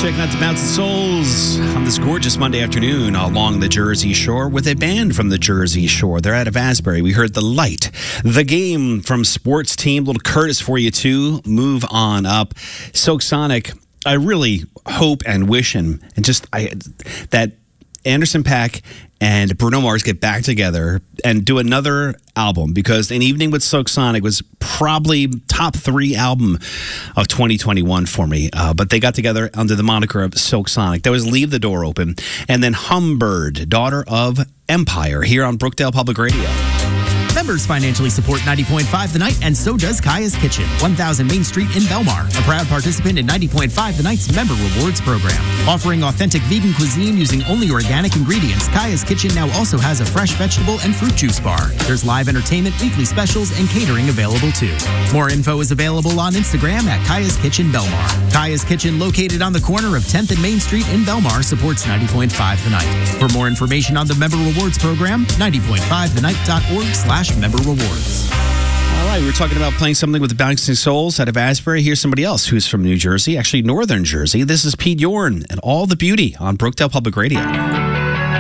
Checking out the Bouncing Souls on this gorgeous Monday afternoon along the Jersey Shore with a band from the Jersey Shore. They're out of Asbury. We heard The Light. The Game from Sports Team. Little Curtis for you, too. Move on up. Silk Sonic, I really hope and wish that Anderson .Paak and Bruno Mars get back together and do another album, because An Evening with Silk Sonic was probably top 3 album of 2021 for me. But they got together under the moniker of Silk Sonic. That was Leave the Door Open. And then Humbird, Daughter of Empire, here on Brookdale Public Radio. Members financially support 90.5 The Night, and so does Kaya's Kitchen, 1000 Main Street in Belmar, a proud participant in 90.5 The Night's Member Rewards program. Offering authentic vegan cuisine using only organic ingredients, Kaya's Kitchen now also has a fresh vegetable and fruit juice bar. There's live entertainment, weekly specials, and catering available too. More info is available on Instagram at Kaya's Kitchen Belmar. Kaya's Kitchen, located on the corner of 10th and Main Street in Belmar, supports 90.5 The Night. For more information on the Member Rewards program, 90.5thenight.org/member rewards. All right, we were talking about playing something with the Bouncing Souls out of Asbury. Here's somebody else who's from New Jersey, actually northern Jersey. This is Pete Yorn and All the Beauty on Brookdale Public Radio.